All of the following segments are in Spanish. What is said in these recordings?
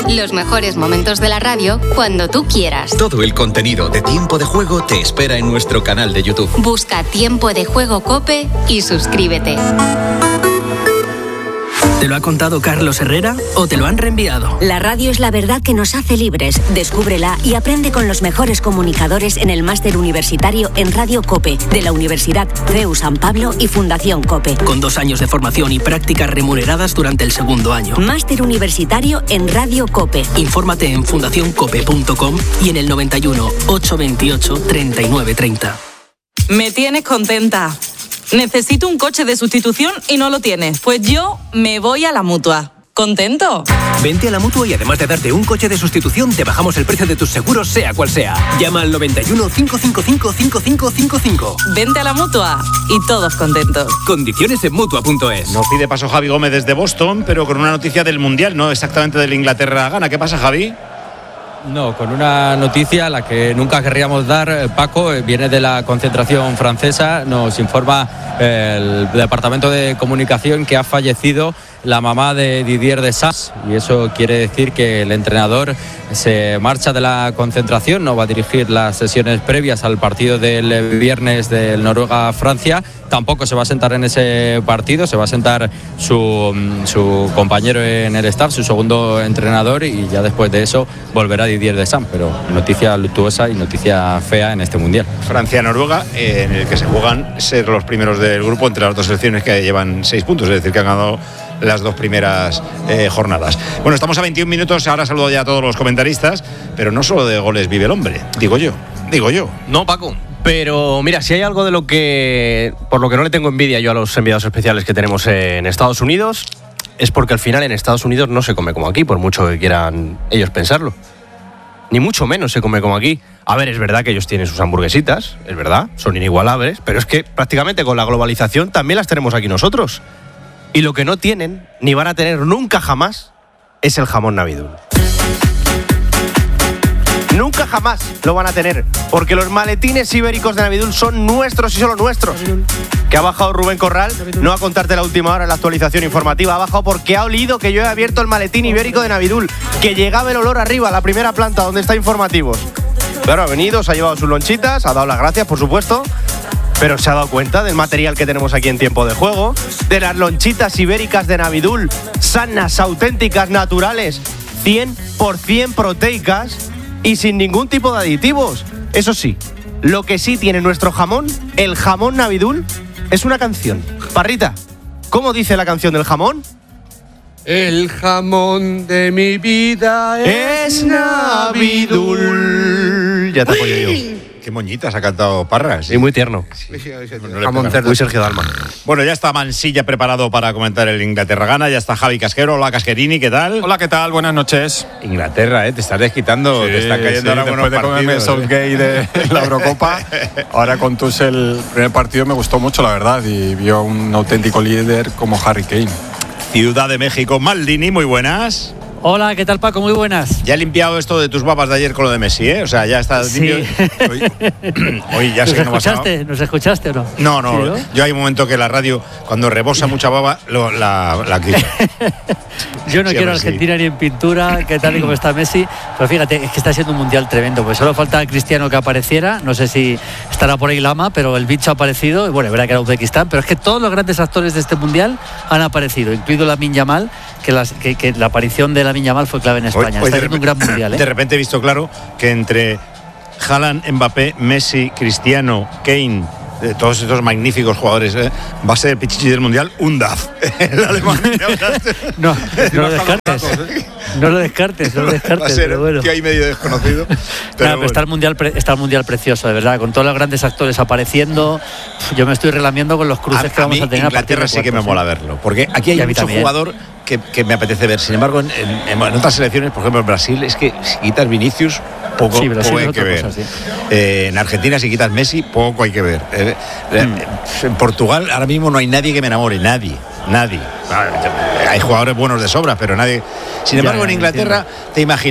Los mejores momentos de la radio cuando tú quieras. Todo el contenido de Tiempo de Juego te espera en nuestro canal de YouTube. Busca Tiempo de Juego COPE y suscríbete. ¿Te lo ha contado Carlos Herrera o te lo han reenviado? La radio es la verdad que nos hace libres. Descúbrela y aprende con los mejores comunicadores en el máster universitario en Radio COPE de la Universidad CEU San Pablo y Fundación COPE. Con 2 años de formación y prácticas remuneradas durante el segundo año. Máster universitario en Radio COPE. Infórmate en fundacioncope.com y en el 91 828 3930. Me tienes contenta. Necesito un coche de sustitución y no lo tienes. Pues yo me voy a la Mutua. ¿Contento? Vente a la Mutua y además de darte un coche de sustitución, te bajamos el precio de tus seguros, sea cual sea. Llama al 91 555 5555. Vente a la Mutua y todos contentos. Condiciones en Mutua.es. Nos pide paso Javi Gómez desde Boston, pero con una noticia del Mundial, no exactamente del Inglaterra-Ghana. ¿Qué pasa, Javi? No, con una noticia a la que nunca querríamos dar, Paco, viene de la concentración francesa. Nos informa el Departamento de Comunicación que ha fallecido la mamá de Didier Deschamps, y eso quiere decir que el entrenador se marcha de la concentración, no va a dirigir las sesiones previas al partido del viernes del Noruega-Francia, tampoco se va a sentar en ese partido, se va a sentar su compañero en el staff, su segundo entrenador, y ya después de eso volverá Didier Deschamps, pero noticia luctuosa y noticia fea en este Mundial. Francia-Noruega, en el que se juegan ser los primeros del grupo entre las dos selecciones que llevan 6 puntos, es decir, que han ganado las 2 primeras jornadas. Bueno, estamos a 21 minutos, ahora saludo ya a todos los comentaristas, pero no solo de goles vive el hombre, digo yo. No, Paco, pero mira, si hay algo de lo que, por lo que no le tengo envidia yo a los enviados especiales que tenemos en Estados Unidos, es porque al final en Estados Unidos no se come como aquí, por mucho que quieran ellos pensarlo. Ni mucho menos se come como aquí. A ver, es verdad que ellos tienen sus hamburguesitas, es verdad, son inigualables, pero es que prácticamente con la globalización también las tenemos aquí nosotros. Y lo que no tienen, ni van a tener nunca jamás, es el jamón Navidul. Nunca jamás lo van a tener, porque los maletines ibéricos de Navidul son nuestros y solo nuestros. Que ha bajado Rubén Corral, no a contarte la última hora en la actualización informativa, ha bajado porque ha olido que yo he abierto el maletín ibérico de Navidul, que llegaba el olor arriba, a la primera planta donde está Informativos. Claro, ha venido, se ha llevado sus lonchitas, ha dado las gracias, por supuesto, pero se ha dado cuenta del material que tenemos aquí en Tiempo de Juego, de las lonchitas ibéricas de Navidul, sanas, auténticas, naturales, 100% proteicas y sin ningún tipo de aditivos. Eso sí, lo que sí tiene nuestro jamón, el jamón Navidul, es una canción. Parrita, ¿cómo dice la canción del jamón? El jamón de mi vida es Navidul. Ya te apoyo yo. Qué moñitas ha cantado Parra. Sí, muy tierno. Jamón cerdo. Muy Sergio Dalma. Bueno, ya está Mansilla preparado para comentar el Inglaterra-Ghana, ya está Javi Casquero. Hola, Casquerini, ¿qué tal? Hola, ¿qué tal? Buenas noches. Inglaterra, te estás desquitando, te está cayendo ahora buenos después de comerme el Southgate de la Eurocopa, ahora con Tuchel el primer partido me gustó mucho, la verdad, y vio un auténtico líder como Harry Kane. Ciudad de México, Maldini, muy buenas. Hola, ¿qué tal, Paco? Muy buenas. Ya he limpiado esto de tus babas de ayer con lo de Messi, ¿eh? O sea, ya está limpio. Sí. Hoy ya sé que no vas a... ¿Nos escuchaste o no? No, ¿Sí, no? Yo hay un momento que la radio, cuando rebosa mucha baba, la quito. Yo no quiero Argentina ni en pintura, que tal y como está Messi. Pero fíjate, es que está siendo un mundial tremendo. Pues solo falta Cristiano que apareciera. No sé si estará por ahí Lama, pero el bicho ha aparecido. Y bueno, es verdad que era Uzbekistán. Pero es que todos los grandes actores de este mundial han aparecido, incluido Lamine Yamal, que la aparición de Lamine Yamal fue clave en España. Está siendo un gran mundial, ¿eh? De repente he visto claro que entre Haaland, Mbappé, Messi, Cristiano, Kane, todos estos magníficos jugadores, va a ser el pichichi del mundial un DAF. El alemán. No lo descartes. No lo descartes, Va a ser pero bueno. que hay medio desconocido. Pero está el mundial precioso, de verdad, con todos los grandes actores apareciendo. Yo me estoy relamiendo con los cruces que vamos a tener. Inglaterra sí que me mola verlo, porque aquí hay mucho jugador que me apetece ver. Sin embargo, en otras selecciones, por ejemplo en Brasil, es que si quitas Vinicius, poco hay que ver. Cosa, sí. En Argentina, si quitas Messi, poco hay que ver. En Portugal ahora mismo no hay nadie que me enamore, nadie. Hay jugadores buenos de sobra, pero nadie. Sin embargo, en Inglaterra te imaginas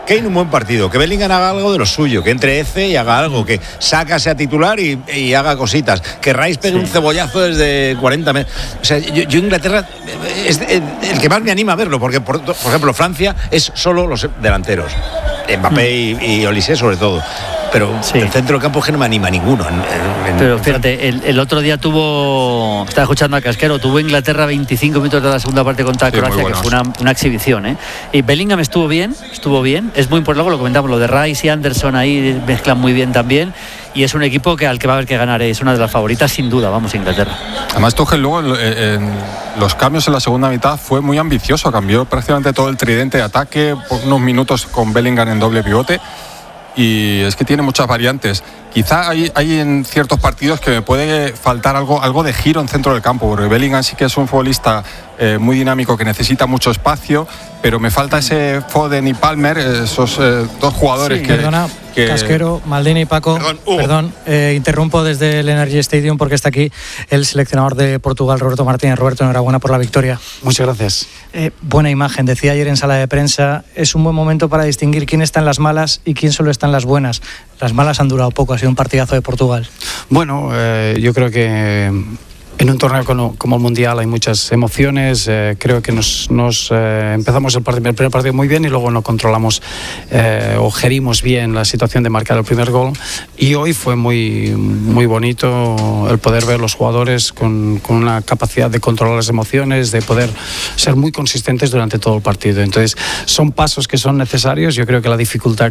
Kane un buen partido, que Bellingham haga algo de lo suyo, que entre Eze y haga algo, que Saka sea titular y haga cositas, que Rice pegue un cebollazo desde 40 metros. O sea, yo Inglaterra es el que más me anima a verlo, porque por ejemplo Francia es solo los delanteros, Mbappé y Olise sobre todo. Pero el centro del campo es que no me anima ninguno. Pero fíjate, el otro día estaba escuchando a Casquero, tuvo Inglaterra 25 minutos de la segunda parte contra Croacia, que fue una exhibición, ¿eh? Y Bellingham estuvo bien, es muy importante, luego lo comentamos, lo de Rice y Anderson ahí mezclan muy bien también, y es un equipo al que va a haber que ganar, es una de las favoritas sin duda, vamos, Inglaterra. Además Tuchel luego en los cambios en la segunda mitad fue muy ambicioso, cambió prácticamente todo el tridente de ataque, por unos minutos con Bellingham en doble pivote. Y es que tiene muchas variantes. Quizá hay en ciertos partidos que me puede faltar algo de giro en centro del campo, porque Bellingham sí que es un futbolista muy dinámico que necesita mucho espacio, pero me falta ese Foden y Palmer, esos dos jugadores que... Perdona, Casquero, Maldini y Paco, perdón, interrumpo desde el Energy Stadium porque está aquí el seleccionador de Portugal, Roberto Martínez. Roberto, enhorabuena por la victoria. Muchas gracias. Buena imagen, decía ayer en sala de prensa, es un buen momento para distinguir quién está en las malas y quién solo está en las buenas. Las malas han durado poco, ha sido un partidazo de Portugal. Bueno, yo creo que en un torneo como el Mundial hay muchas emociones. Creo que nos empezamos el primer partido muy bien y luego no controlamos o gerimos bien la situación de marcar el primer gol. Y hoy fue muy, muy bonito el poder ver los jugadores con una capacidad de controlar las emociones, de poder ser muy consistentes durante todo el partido. Entonces, son pasos que son necesarios. Yo creo que la dificultad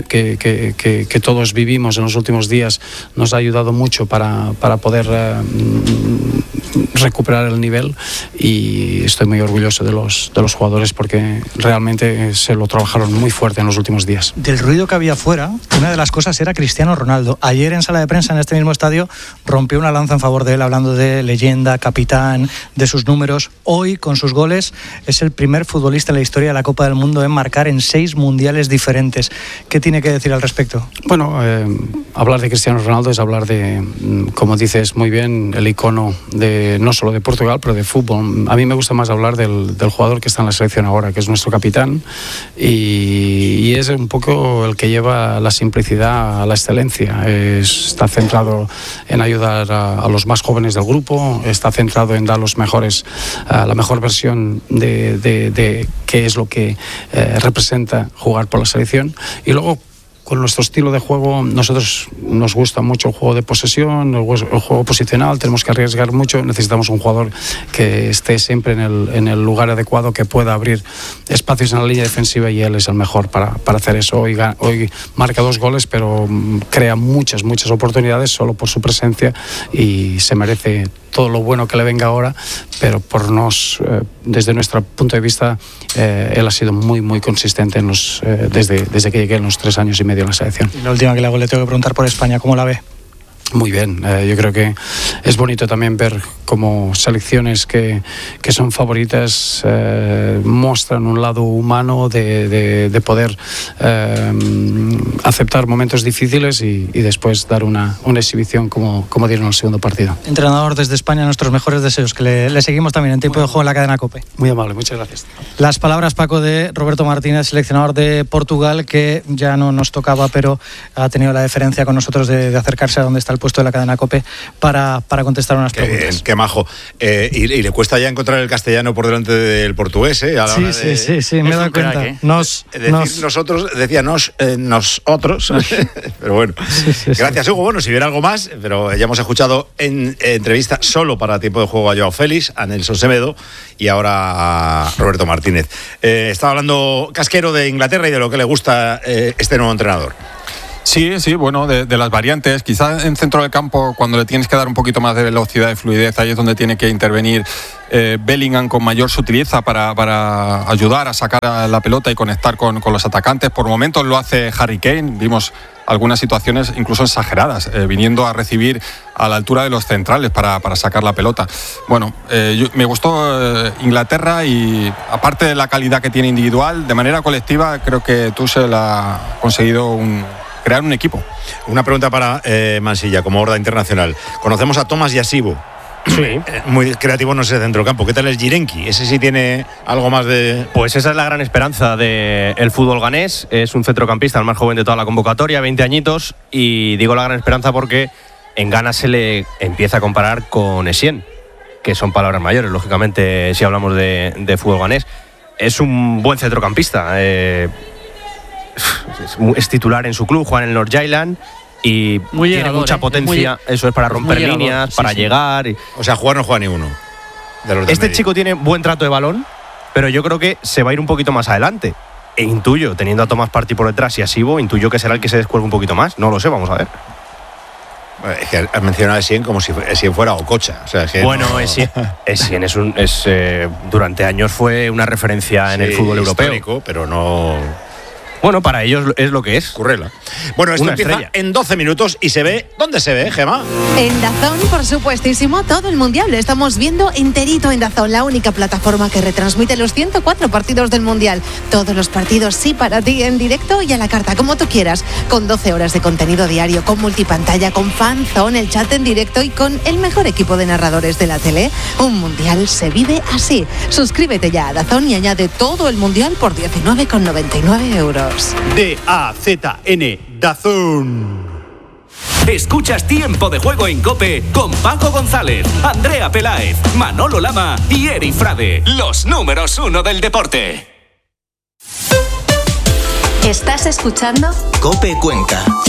que todos vivimos en los últimos días nos ha ayudado mucho para poder recuperar el nivel, y estoy muy orgulloso de los jugadores porque realmente se lo trabajaron muy fuerte en los últimos días. Del ruido que había fuera, una de las cosas era Cristiano Ronaldo. Ayer en sala de prensa en este mismo estadio rompió una lanza en favor de él, hablando de leyenda, capitán, de sus números. Hoy, con sus goles, es el primer futbolista en la historia de la Copa del Mundo en marcar en 6 mundiales diferentes. ¿Qué tiene que decir al respecto? Bueno, hablar de Cristiano Ronaldo es hablar de, como dices muy bien, el icono de no solo de Portugal, pero de fútbol. A mí me gusta más hablar del jugador que está en la selección ahora, que es nuestro capitán, y es un poco el que lleva la simplicidad a la excelencia. Está centrado en ayudar a los más jóvenes del grupo, está centrado en dar los mejores, la mejor versión de qué es lo que representa jugar por la selección, y luego con nuestro estilo de juego, nosotros nos gusta mucho el juego de posesión, el juego posicional, tenemos que arriesgar mucho, necesitamos un jugador que esté siempre en el lugar adecuado, que pueda abrir espacios en la línea defensiva, y él es el mejor para hacer eso. Hoy marca 2 goles, pero crea muchas oportunidades solo por su presencia, y se merece todo lo bueno que le venga ahora, pero desde nuestro punto de vista, él ha sido muy, muy consistente desde que llegué en los 3 años y medio en la selección. Y la última que le hago, le tengo que preguntar por España, ¿cómo la ve? Muy bien, yo creo que es bonito también ver cómo selecciones que son favoritas muestran un lado humano de poder aceptar momentos difíciles y después dar una exhibición como dieron en el segundo partido. Entrenador, desde España, nuestros mejores deseos, que le seguimos también en tiempo de juego en la cadena COPE. Muy amable, muchas gracias. Las palabras, Paco, de Roberto Martínez, seleccionador de Portugal, que ya no nos tocaba, pero ha tenido la deferencia con nosotros de acercarse a donde está el puesto de la cadena COPE para contestar unas preguntas. Qué majo. Y le cuesta ya encontrar el castellano por delante del portugués, ¿eh? A la hora sí, me he dado cuenta. Crack, ¿eh? Nosotros, decía nosotros, pero bueno. Sí, gracias, Hugo. Bueno, si hubiera algo más, pero ya hemos escuchado en entrevista solo para tiempo de juego a Joao Félix, a Nelson Semedo y ahora a Roberto Martínez. Estaba hablando Casquero de Inglaterra y de lo que le gusta este nuevo entrenador. Sí, bueno, de las variantes. Quizás en centro del campo, cuando le tienes que dar un poquito más de velocidad y fluidez, ahí es donde tiene que intervenir Bellingham con mayor sutileza para ayudar a sacar la pelota y conectar con los atacantes. Por momentos lo hace Harry Kane. Vimos algunas situaciones incluso exageradas, viniendo a recibir a la altura de los centrales para sacar la pelota. Bueno, me gustó Inglaterra, y aparte de la calidad que tiene individual, de manera colectiva, creo que Tuchel ha conseguido crear un equipo. Una pregunta para Mansilla, como Horda Internacional. Conocemos a Thomas Yassibu, Sí. Muy creativo no es el centrocampo. ¿Qué tal es Jirenki? Ese sí tiene algo más de... Pues esa es la gran esperanza del fútbol ganés. Es un centrocampista, el más joven de toda la convocatoria, 20 añitos. Y digo la gran esperanza porque en Ghana se le empieza a comparar con Essien, que son palabras mayores, lógicamente, si hablamos de fútbol ganés. Es un buen centrocampista. Es titular en su club, juega en el North Island. Y muy tiene llegador, mucha potencia, eso es para romper líneas, para llegar. O sea, jugar no juega ni uno. Este chico tiene buen trato de balón, pero yo creo que se va a ir un poquito más adelante. E intuyo, teniendo a Tomás Partey por detrás y a Sibo, intuyo que será el que se descuelgue un poquito más. No lo sé, vamos a ver. Es que has mencionado a Essien como si Essien fuera Okocha. O sea, Essien es durante años fue una referencia en el fútbol europeo. Pero no... Bueno, para ellos es lo que es. Currela. Bueno, esto empieza en 12 minutos y se ve... ¿Dónde se ve, Gemma? En DAZN, por supuestísimo, todo el Mundial. Lo estamos viendo enterito en DAZN, la única plataforma que retransmite los 104 partidos del Mundial. Todos los partidos, sí, para ti, en directo y a la carta, como tú quieras. Con 12 horas de contenido diario, con multipantalla, con FanZone, el chat en directo y con el mejor equipo de narradores de la tele. Un Mundial se vive así. Suscríbete ya a DAZN y añade todo el Mundial por 19,99 euros. DAZN, DAZN. Escuchas Tiempo de Juego en COPE con Paco González, Andrea Peláez, Manolo Lama y Eri Frade, los números 1 del deporte. ¿Estás escuchando? COPE Cuenca.